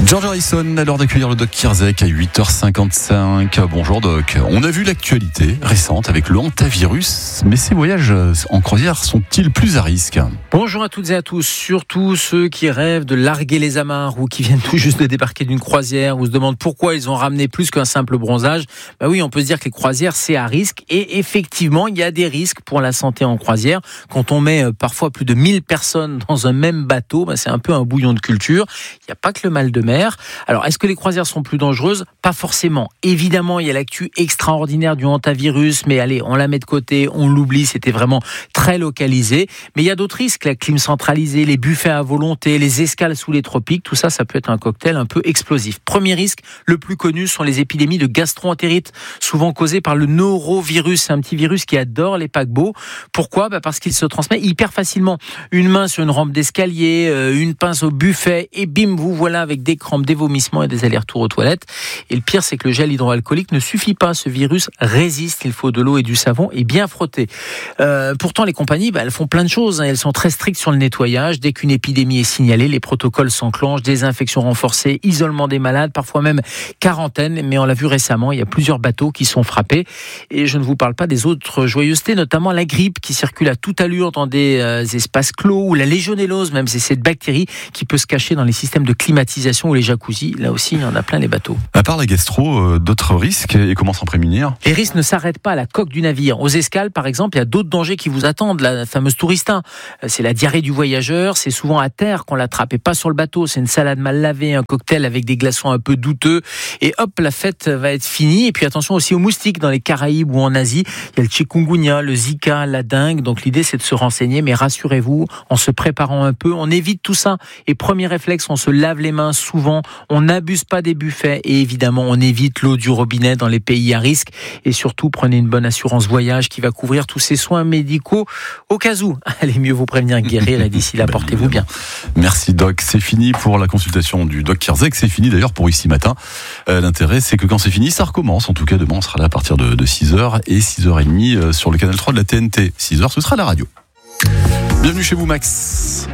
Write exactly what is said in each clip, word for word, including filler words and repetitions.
George Harrison, à l'heure d'accueillir le Doc Kierzek à huit heures cinquante-cinq. Bonjour Doc. On a vu l'actualité récente avec le hantavirus, mais ces voyages en croisière sont-ils plus à risque ? Bonjour à toutes et à tous, surtout ceux qui rêvent de larguer les amarres ou qui viennent tout juste de débarquer d'une croisière ou se demandent pourquoi ils ont ramené plus qu'un simple bronzage. Bah oui, on peut se dire que les croisières, c'est à risque et effectivement, il y a des risques pour la santé en croisière. Quand on met parfois plus de mille personnes dans un même bateau, bah c'est un peu un bouillon de culture. Il n'y a pas que le mal de mer. Alors, est-ce que les croisières sont plus dangereuses ? Pas forcément. Évidemment, il y a l'actu extraordinaire du hantavirus, mais allez, on la met de côté, on l'oublie, c'était vraiment très localisé. Mais il y a d'autres risques, la clim centralisée, les buffets à volonté, les escales sous les tropiques, tout ça, ça peut être un cocktail un peu explosif. Premier risque, le plus connu, sont les épidémies de gastro-entérite, souvent causées par le norovirus. C'est un petit virus qui adore les paquebots. Pourquoi ? Bah parce qu'il se transmet hyper facilement. Une main sur une rampe d'escalier, une pince au buffet, et bim, vous voilà avec des crampes, des vomissements et des allers-retours aux toilettes. Et le pire, c'est que le gel hydroalcoolique ne suffit pas. Ce virus résiste. Il faut de l'eau et du savon et bien frotter. Euh, pourtant, les compagnies, bah, elles font plein de choses. Hein. Elles sont très strictes sur le nettoyage. Dès qu'une épidémie est signalée, les protocoles s'enclenchent. Désinfection renforcée, isolement des malades, parfois même quarantaine. Mais on l'a vu récemment, il y a plusieurs bateaux qui sont frappés. Et je ne vous parle pas des autres joyeusetés, notamment la grippe qui circule à toute allure dans des euh, espaces clos, ou la légionellose, même c'est cette bactérie qui peut se cacher dans les systèmes de climatisation ou les jacuzzis. Là aussi, il y en a plein les bateaux. À part la gastro, euh, d'autres risques et comment s'en prémunir ? Les risques ne s'arrêtent pas à la coque du navire. Aux escales, par exemple, il y a d'autres dangers qui vous attendent. La fameuse tourista, c'est la diarrhée du voyageur. C'est souvent à terre qu'on l'attrape et pas sur le bateau. C'est une salade mal lavée, un cocktail avec des glaçons un peu douteux. Et hop, la fête va être finie. Et puis attention aussi aux moustiques dans les Caraïbes ou en Asie. Il y a le chikungunya, le Zika, la dengue. Donc l'idée, c'est de se renseigner. Mais rassurez-vous, en se préparant un peu, on évite tout ça. Et premier réflexe, on se lave les mains souvent. On n'abuse pas des buffets et évidemment on évite l'eau du robinet dans les pays à risque et surtout prenez une bonne assurance voyage qui va couvrir tous ces soins médicaux au cas où. Allez, mieux vous prévenir que guérir et d'ici là, portez-vous bien. Merci Doc, c'est fini pour la consultation du Doc Kierzek, c'est fini d'ailleurs pour ici matin. Euh, l'intérêt c'est que quand c'est fini, ça recommence. En tout cas demain on sera là à partir de, de six heures et six heures trente sur le canal trois de la T N T. six heures ce sera la radio. Bienvenue chez vous Max.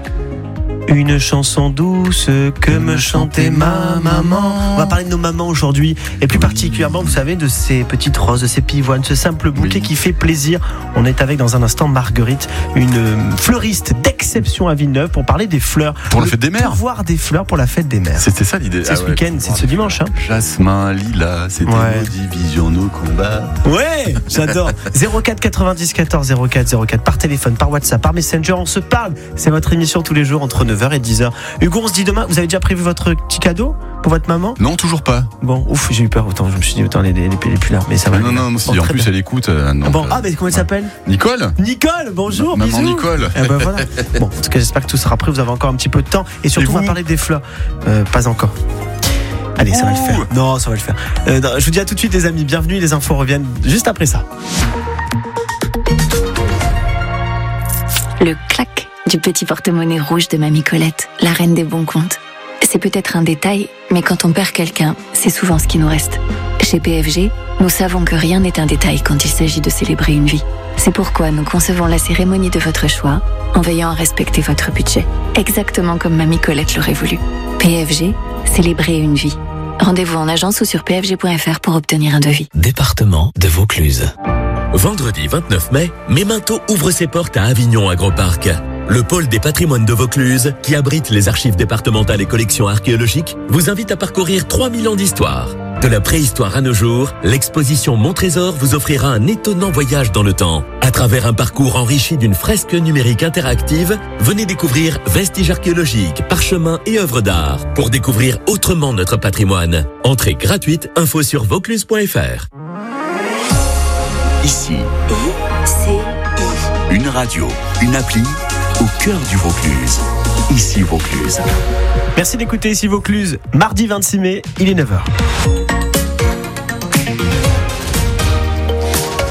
Une chanson douce que me chantait ma maman. On va parler de nos mamans aujourd'hui et plus particulièrement, vous savez, de ces petites roses, de ces pivoines, ce simple bouquet oui. qui fait plaisir. On est avec dans un instant Marguerite, une fleuriste d'exception à Villeneuve pour parler des fleurs. Pour la fête des mères. Voir des fleurs pour la fête des mères. C'était ça l'idée. C'est ah ce ouais, week-end, c'est ce dimanche. Hein. Jasmin, lilas, c'était ouais. nos divisions, nos combats. Ouais, j'adore. zéro quatre quatre-vingt-dix quatorze zéro quatre zéro quatre par téléphone, par WhatsApp, par Messenger, on se parle. C'est votre émission tous les jours entre neuf heures et dix heures. Hugo, on se dit demain, vous avez déjà prévu votre petit cadeau pour votre maman ? Non, toujours pas. Bon, ouf, j'ai eu peur autant, je me suis dit autant les, les, les plus là, mais ça va. Non, non, non, si bon, en plus bien. Elle écoute. Euh, non, ah bon, ah, mais comment elle s'appelle ? Nicole. Nicole, bonjour, Ma, bisous. Maman Nicole. Eh ben voilà. Bon, en tout cas, j'espère que tout sera prêt, vous avez encore un petit peu de temps et surtout, et on va parler des fleurs. Euh, pas encore. Allez, ça Ouh. va le faire. Non, ça va le faire. Euh, non, je vous dis à tout de suite, les amis, bienvenue, les infos reviennent juste après ça. Le clac du petit porte-monnaie rouge de Mamie Colette, la reine des bons comptes. C'est peut-être un détail, mais quand on perd quelqu'un, c'est souvent ce qui nous reste. Chez P F G, nous savons que rien n'est un détail quand il s'agit de célébrer une vie. C'est pourquoi nous concevons la cérémonie de votre choix en veillant à respecter votre budget, exactement comme Mamie Colette l'aurait voulu. P F G, célébrer une vie. Rendez-vous en agence ou sur p f g point f r pour obtenir un devis. Département de Vaucluse. Vendredi vingt-neuf mai, Memento ouvre ses portes à Avignon Agroparc. Le pôle des patrimoines de Vaucluse, qui abrite les archives départementales et collections archéologiques, vous invite à parcourir trois mille ans d'histoire. De la préhistoire à nos jours, l'exposition Mon Trésor vous offrira un étonnant voyage dans le temps. À travers un parcours enrichi d'une fresque numérique interactive, venez découvrir vestiges archéologiques, parchemins et œuvres d'art. Pour découvrir autrement notre patrimoine. Entrée gratuite, info sur vaucluse point f r. Ici, I C I. Une radio, une appli au cœur du Vaucluse. Ici Vaucluse. Merci d'écouter Ici Vaucluse. Mardi vingt-six mai, il est neuf heures.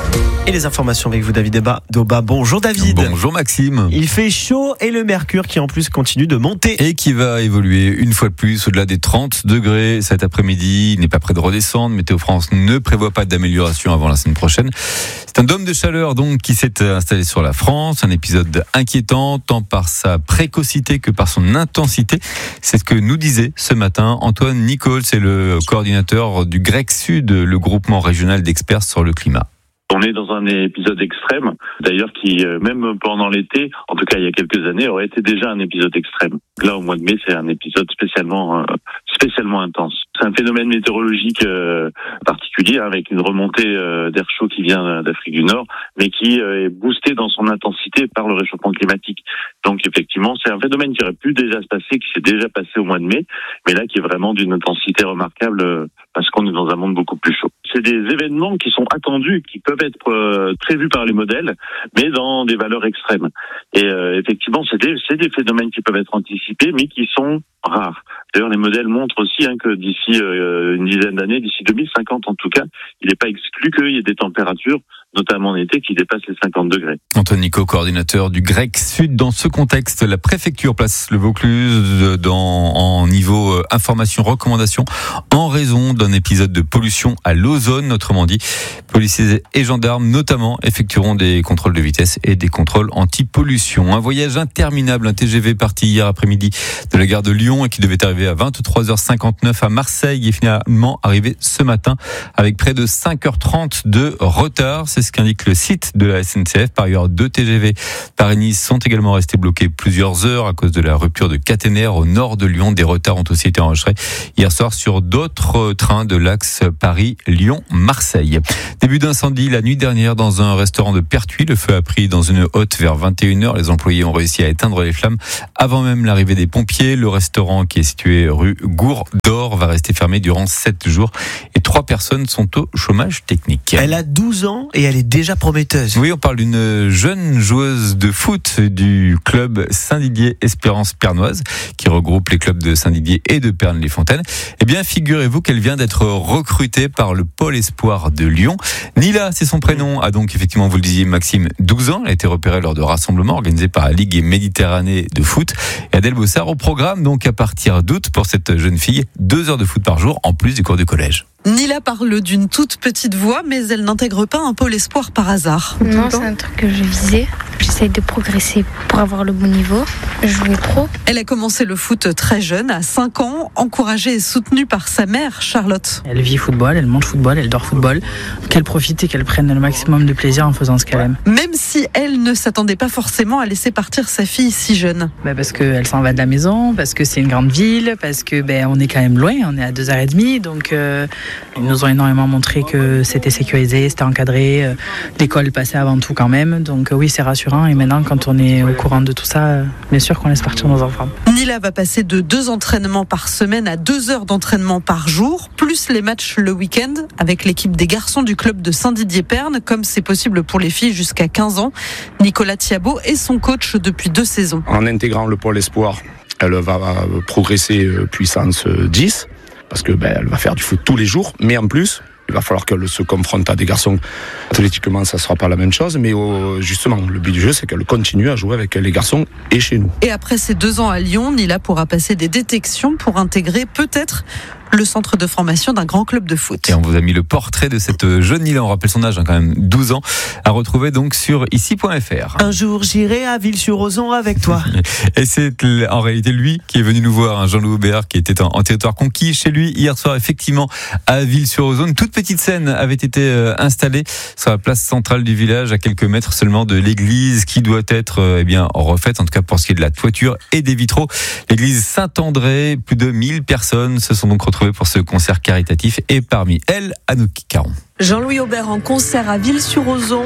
Et les informations avec vous, David Doba. Bonjour David. Bonjour Maxime. Il fait chaud et le mercure qui en plus continue de monter. Et qui va évoluer une fois de plus au-delà des trente degrés cet après-midi. Il n'est pas prêt de redescendre. Météo France ne prévoit pas d'amélioration avant la semaine prochaine. C'est un dôme de chaleur donc qui s'est installé sur la France. Un épisode inquiétant tant par sa précocité que par son intensité. C'est ce que nous disait ce matin Antoine Nicole. C'est le coordinateur du GREC Sud, le groupement régional d'experts sur le climat. On est dans un épisode extrême, d'ailleurs qui, même pendant l'été, en tout cas il y a quelques années, aurait été déjà un épisode extrême. Là, au mois de mai, c'est un épisode spécialement, euh, spécialement intense. C'est un phénomène météorologique euh, particulier, avec une remontée euh, d'air chaud qui vient d'Afrique du Nord, mais qui euh, est boosté dans son intensité par le réchauffement climatique. Donc effectivement, c'est un phénomène qui aurait pu déjà se passer, qui s'est déjà passé au mois de mai, mais là qui est vraiment d'une intensité remarquable, euh, parce qu'on est dans un monde beaucoup plus chaud. C'est des événements qui sont attendus, qui peuvent être euh, prévus par les modèles, mais dans des valeurs extrêmes. Et euh, effectivement, c'est des, c'est des phénomènes qui peuvent être anticipés, mais qui sont rares. D'ailleurs, les modèles montrent aussi hein, que d'ici euh, une dizaine d'années, d'ici deux mille cinquante en tout cas, il n'est pas exclu qu'il y ait des températures, notamment en été, qui dépassent les cinquante degrés. Antoine Nico, coordinateur du GREC Sud. Dans ce contexte, la préfecture place le Vaucluse dans, en niveau euh, information, recommandation, en raison d'un épisode de pollution à l'ozone, autrement dit. Policiers et gendarmes, notamment, effectueront des contrôles de vitesse et des contrôles anti-pollution. Un voyage interminable, un T G V parti hier après-midi de la gare de Lyon et qui devait arriver à vingt-trois heures cinquante-neuf à Marseille est finalement arrivé ce matin avec près de cinq heures trente de retard. C'est ce qu'indique le site de la S N C F. Par ailleurs, deux T G V Paris-Nice sont également restés bloqués plusieurs heures à cause de la rupture de caténaire au nord de Lyon. Des retards ont aussi été enregistrés hier soir sur d'autres trains de l'axe Paris-Lyon-Marseille. Début d'incendie la nuit dernière dans un restaurant de Pertuis. Le feu a pris dans une hotte vers vingt et une heures. Les employés ont réussi à éteindre les flammes avant même l'arrivée des pompiers. Le restaurant qui est situé rue Gour d'Or va rester fermé durant sept jours et trois personnes sont au chômage technique. Elle a douze ans et elle est déjà prometteuse. Oui, on parle d'une jeune joueuse de foot du club Saint-Didier Espérance Pernoise qui regroupe les clubs de Saint-Didier et de Pernes-les-Fontaines. Eh bien, figurez-vous qu'elle vient d'être recrutée par le Pôle Espoir de Lyon. Nila, c'est son prénom, a donc effectivement, vous le disiez Maxime, douze ans. Elle a été repérée lors de rassemblements organisés par la Ligue Méditerranée de foot. Et Adèle Bossard au programme, donc à partir d'août pour cette jeune fille, deux heures de foot par jour en plus du cours du collège. Nila parle d'une toute petite voix, mais elle n'intègre pas un pôle espoir par hasard. Non, c'est un truc que je visais. J'essaie de progresser pour avoir le bon niveau. Jouer pro. Elle a commencé le foot très jeune, à cinq ans, encouragée et soutenue par sa mère, Charlotte. Elle vit football, elle mange football, elle dort football. Qu'elle profite et qu'elle prenne le maximum de plaisir en faisant ce qu'elle aime. Même si elle ne s'attendait pas forcément à laisser partir sa fille si jeune. Bah parce qu'elle s'en va de la maison, parce que c'est une grande ville, parce que ben on est quand même loin, on est à deux heures trente, donc... Euh Ils nous ont énormément montré que c'était sécurisé, c'était encadré, l'école passait avant tout quand même. Donc oui, c'est rassurant. Et maintenant, quand on est au courant de tout ça, bien sûr qu'on laisse partir nos enfants. Nila va passer de deux entraînements par semaine à deux heures d'entraînement par jour, plus les matchs le week-end avec l'équipe des garçons du club de Saint-Didier-Pernes, comme c'est possible pour les filles jusqu'à quinze ans. Nicolas Thiabaut est son coach depuis deux saisons. En intégrant le pôle espoir, elle va progresser puissance dix. Parce que ben, elle va faire du foot tous les jours, mais en plus, il va falloir qu'elle se confronte à des garçons. Athlétiquement, ça ne sera pas la même chose, mais oh, justement, le but du jeu, c'est qu'elle continue à jouer avec les garçons et chez nous. Et après ses deux ans à Lyon, Nila pourra passer des détections pour intégrer peut-être le centre de formation d'un grand club de foot. Et on vous a mis le portrait de cette jeune Nila, on rappelle son âge, hein, quand même douze ans, à retrouver donc sur ici point f r. Un jour, j'irai à Ville-sur-Ozon avec toi. Et c'est en réalité lui qui est venu nous voir, hein, Jean-Louis Aubert, qui était en, en territoire conquis chez lui hier soir, effectivement, à Ville-sur-Ozon. Une toute petite scène avait été euh, installée sur la place centrale du village, à quelques mètres seulement de l'église, qui doit être euh, eh bien refaite, en tout cas pour ce qui est de la toiture et des vitraux. L'église Saint-André, plus de mille personnes se sont donc retrouvées pour ce concert caritatif et parmi elles, Anouki Caron. Jean-Louis Aubert en concert à Ville-sur-Ozon.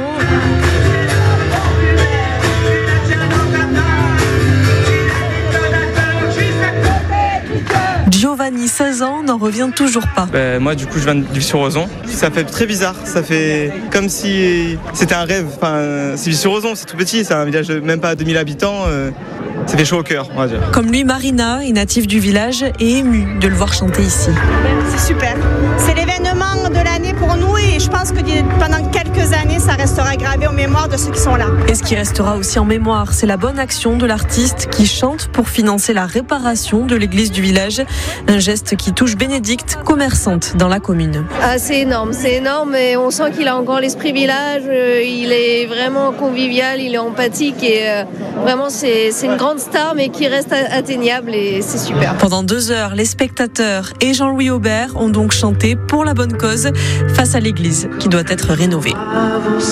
Giovanni, seize ans, n'en revient toujours pas. Ben, moi, du coup, je viens de Ville-sur-Ozon. Ça fait très bizarre. Ça fait comme si c'était un rêve. Enfin, c'est Ville-sur-Ozon, c'est tout petit. C'est un village de même pas deux mille habitants. Euh, ça fait chaud au cœur, on va dire. Comme lui, Marina, est native du village et émue de le voir chanter ici. C'est super. C'est l'événement de l'année pour nous et je pense que pendant quelques années, ça restera gravé en mémoire de ceux qui sont là. Et ce qui restera aussi en mémoire, c'est la bonne action de l'artiste qui chante pour financer la réparation de l'église du village. Un geste qui touche Bénédicte, commerçante dans la commune. Ah, c'est énorme, c'est énorme et on sent qu'il a encore l'esprit village, euh, il est vraiment convivial, il est empathique et euh, vraiment c'est, c'est une grande star mais qui reste atteignable et c'est super. Pendant deux heures, les spectateurs et Jean-Louis Aubert ont donc chanté pour la bonne cause face à l'église qui doit être rénovée.